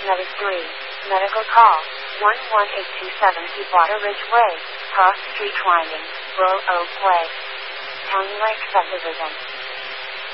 Medic 3. Medical call. 11827 Deepwater Ridge Way. Cross Street Winding. Royal Oak Way. County Lake Subdivision.